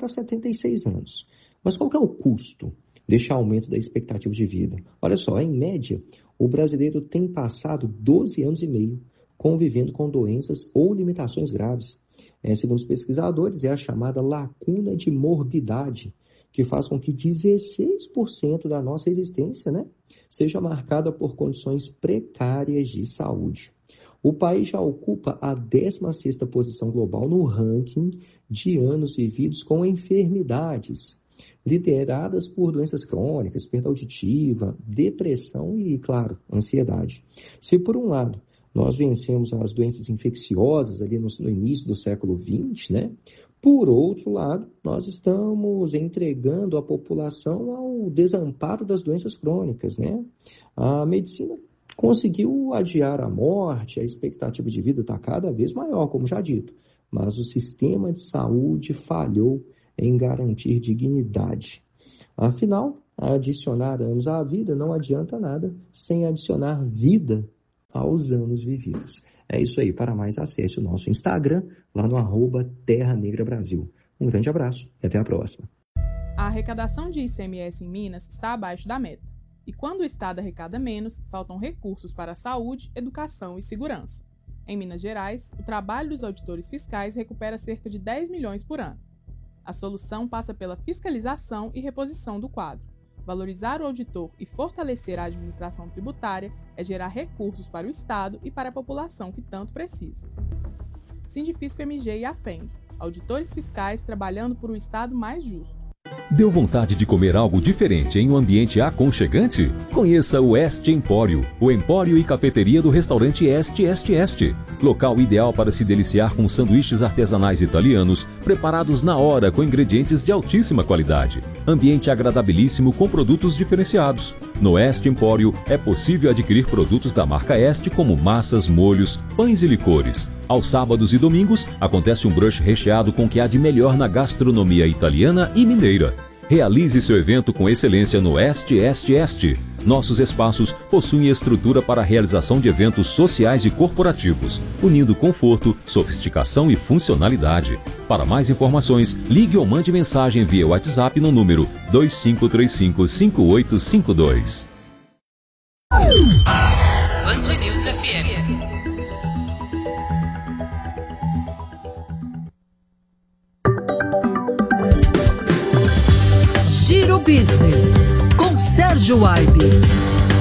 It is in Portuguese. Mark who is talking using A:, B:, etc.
A: para 76 anos. Mas qual que é o custo deste aumento da expectativa de vida? Olha só, em média, o brasileiro tem passado 12 anos e meio convivendo com doenças ou limitações graves. Segundo os pesquisadores, é a chamada lacuna de morbidade, que faz com que 16% da nossa existência, seja marcada por condições precárias de saúde. O país já ocupa a 16ª posição global no ranking de anos vividos com enfermidades, lideradas por doenças crônicas, perda auditiva, depressão e, claro, ansiedade. Se por um lado nós vencemos as doenças infecciosas ali no início do século XX, por outro lado, nós estamos entregando a população ao desamparo das doenças crônicas, A medicina conseguiu adiar a morte, a expectativa de vida está cada vez maior, como já dito, mas o sistema de saúde falhou em garantir dignidade. Afinal, adicionar anos à vida não adianta nada sem adicionar vida aos anos vividos. É isso aí. Para mais, acesse o nosso Instagram, lá no @TerraNegraBrasil. Um grande abraço e até a próxima.
B: A arrecadação de ICMS em Minas está abaixo da meta. E quando o Estado arrecada menos, faltam recursos para a saúde, educação e segurança. Em Minas Gerais, o trabalho dos auditores fiscais recupera cerca de 10 milhões por ano. A solução passa pela fiscalização e reposição do quadro. Valorizar o auditor e fortalecer a administração tributária é gerar recursos para o Estado e para a população que tanto precisa. Sindifisco MG e AFENG, auditores fiscais trabalhando por um Estado mais justo.
C: Deu vontade de comer algo diferente em um ambiente aconchegante? Conheça o Este Empório, o empório e cafeteria do restaurante Este. Local ideal para se deliciar com sanduíches artesanais italianos, preparados na hora com ingredientes de altíssima qualidade. Ambiente agradabilíssimo com produtos diferenciados. No Este Empório é possível adquirir produtos da marca Este como massas, molhos, pães e licores. Aos sábados e domingos acontece um brunch recheado com o que há de melhor na gastronomia italiana e mineira. Realize seu evento com excelência no Este. Nossos espaços possuem estrutura para a realização de eventos sociais e corporativos, unindo conforto, sofisticação e funcionalidade. Para mais informações, ligue ou mande mensagem via WhatsApp no número 2535-5852.
D: Band News FM. Giro Business, com Sérgio Aibe.